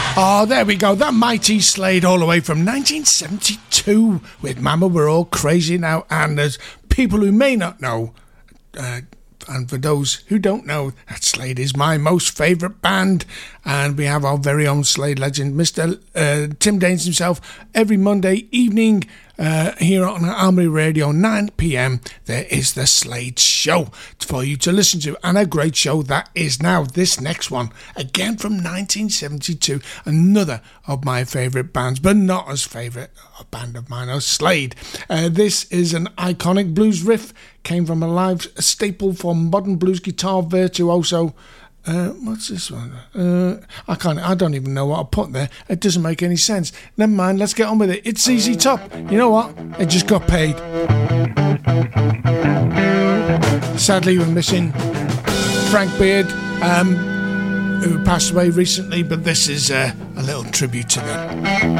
Oh, there we go. That mighty Slade all the way from 1972 with Mama We're All Crazy Now. And there's people who may not know, and for those who don't know, that Slade is my most favourite band. And we have our very own Slade legend, Mr. Tim Daines himself, every Monday evening here on Army Radio, 9 p.m. There is the Slade Show for you to listen to, and a great show that is now. This next one, again from 1972, another of my favourite bands, but not as favourite a band of mine as Slade. This is an iconic blues riff, came from a live staple for modern blues guitar virtuoso. What's this one? I don't even know what I put there. It doesn't make any sense. Never mind, let's get on with it. It's ZZ Top. You know what? It just got paid. Sadly, we're missing Frank Beard, who passed away recently, but this is a little tribute to them.